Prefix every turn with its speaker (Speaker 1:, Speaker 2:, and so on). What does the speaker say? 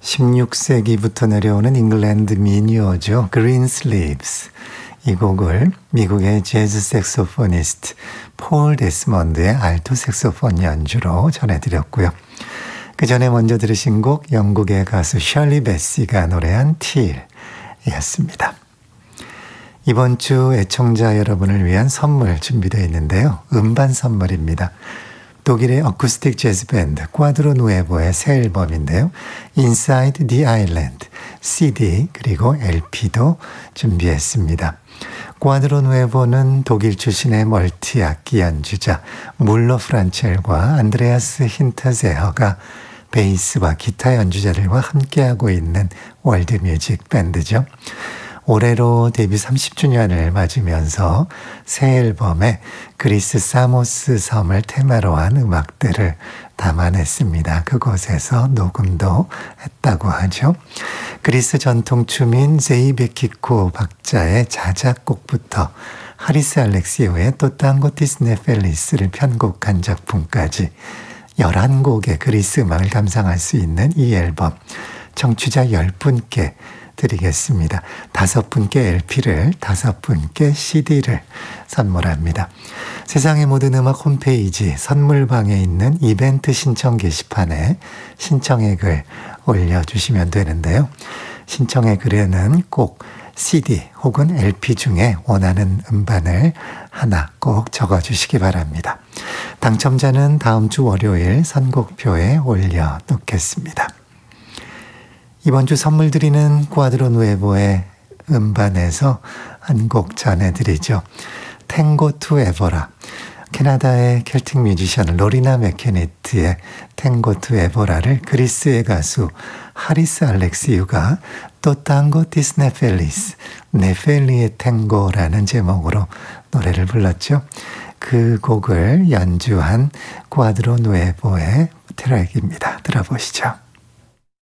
Speaker 1: 16세기부터 내려오는 잉글랜드 민요죠. Green Sleeves. 이 곡을 미국의 재즈 색소포니스트 폴 데스먼드의 알토 색소폰 연주로 전해드렸고요. 그 전에 먼저 들으신 곡 영국의 가수 셜리 베시가 노래한 틸이었습니다. 이번 주 애청자 여러분을 위한 선물 준비되어 있는데요. 음반 선물입니다. 독일의 어쿠스틱 재즈 밴드 꽈드로 누에보의 새 앨범인데요. Inside the Island, CD 그리고 LP도 준비했습니다. 꽈드로 누에보는 독일 출신의 멀티악기 연주자 물러 프란첼과 안드레아스 힌터제허가 베이스와 기타 연주자들과 함께하고 있는 월드뮤직 밴드죠. 올해로 데뷔 30주년을 맞으면서 새 앨범에 그리스 사모스 섬을 테마로 한 음악들을 담아냈습니다. 그곳에서 녹음도 했다고 하죠. 그리스 전통춤인 제이베키코 박자의 자작곡부터 하리스 알렉시오의 또 땅고티스 네펠리스를 편곡한 작품까지 11곡의 그리스 음악을 감상할 수 있는 이 앨범 청취자 10분께 드리겠습니다. 5분께 LP를, 5분께 CD를 선물합니다. 세상의 모든 음악 홈페이지 선물방에 있는 이벤트 신청 게시판에 신청의 글 올려주시면 되는데요. 신청의 글에는 꼭 CD 혹은 LP 중에 원하는 음반을 하나 꼭 적어주시기 바랍니다. 당첨자는 다음 주 월요일 선곡표에 올려놓겠습니다. 이번 주 선물 드리는 꽈드로 누에보의 음반에서 한 곡 전해드리죠. 탱고 투 에보라. 캐나다의 켈틱 뮤지션 로리나 맥케니트의 탱고 투 에보라를 그리스의 가수 하리스 알렉시우가 또 땅고 티스 네펠리스, 네펠리의 탱고라는 제목으로 노래를 불렀죠. 그 곡을 연주한 꽈드로 누에보의 트랙입니다. 들어보시죠.